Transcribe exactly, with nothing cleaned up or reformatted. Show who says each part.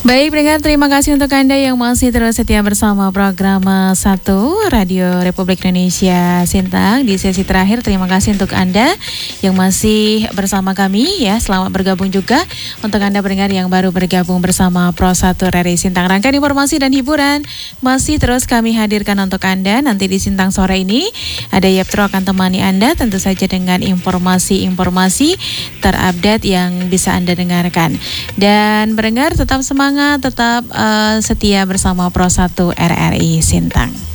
Speaker 1: Baik, pendengar, terima kasih untuk Anda yang masih terus setia bersama program satu Radio Republik Indonesia Sintang di sesi terakhir. Terima kasih untuk Anda yang masih bersama kami ya. Selamat bergabung juga untuk Anda pendengar yang baru bergabung bersama Pro satu R R I Sintang. Rangkaian informasi dan hiburan masih terus kami hadirkan untuk Anda. Nanti di Sintang sore ini ada Yeptro akan temani Anda tentu saja dengan informasi-informasi terupdate yang bisa Anda dengarkan. Dan pendengar tetap semangat, tetap uh, setia bersama Pro satu R R I Sintang.